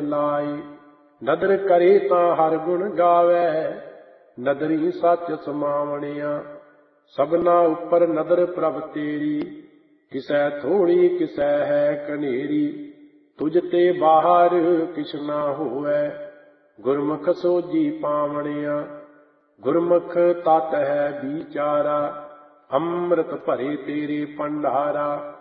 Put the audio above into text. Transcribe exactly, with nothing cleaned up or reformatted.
ਲਾਏ। ਨਦਰ ਕਰੇ ਤਾਂ ਹਰ ਗੁਣ ਗਾਵੈ, ਨਦਰੀ ਸੱਚ ਸਮਾਵਣਿਆ। ਸਭਨਾ ਉੱਪਰ ਨਦਰ ਪ੍ਰਭ ਤੇਰੀ, ਕਿਸੈ ਥੋੜੀ ਕਿਸੈ ਹੈ ਕਨੇਰੀ। ਤੁਝ ਤੇ ਬਾਹਰ ਕਿਛ ਨਾ ਹੋਵੈ, ਗੁਰਮੁਖ ਸੋਝੀ ਪਾਵਣਿਆ। ਗੁਰਮੁਖ ਤਤ ਹੈ ਵਿਚਾਰਾ, ਅੰਮ੍ਰਿਤ ਭਰੇ ਤੇਰੇ ਭੰਡਾਰਾ।